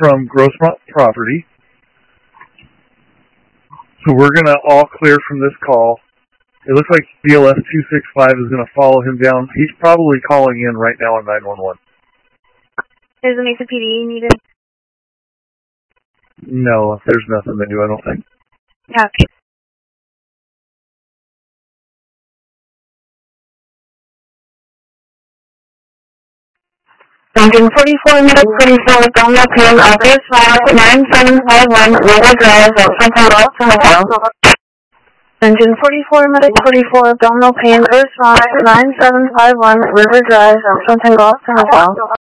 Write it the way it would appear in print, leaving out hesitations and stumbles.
from Grossmont Property. So we're going to all clear from this call. It looks like BLS 265 is going to follow him down. He's probably calling in right now on 911. Is an ACPD needed? No, there's nothing to do, I don't think. Okay. Engine 44, minute 44, Donald Payne, Office 9751, River Drive, Central Hotel. Engine 44, minute 44, Donald Payne, Earth 9751, River Drive, Central Hotel.